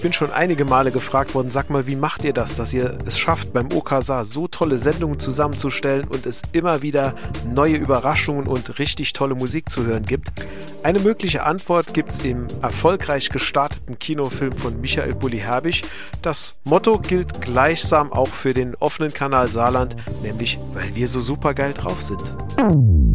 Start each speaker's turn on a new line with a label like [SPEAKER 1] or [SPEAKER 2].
[SPEAKER 1] bin schon einige Male gefragt worden, sag mal, wie macht ihr das, dass ihr es schafft, beim OKSAR so tolle Sendungen zusammenzustellen und es immer wieder neue Überraschungen und richtig tolle Musik zu hören gibt? Eine mögliche Antwort gibt es im erfolgreich gestarteten Kinofilm von Michael Bulli-Herbig. Das Motto gilt gleichsam auch für den offenen Kanal Saarland, nämlich weil wir so supergeil drauf sind.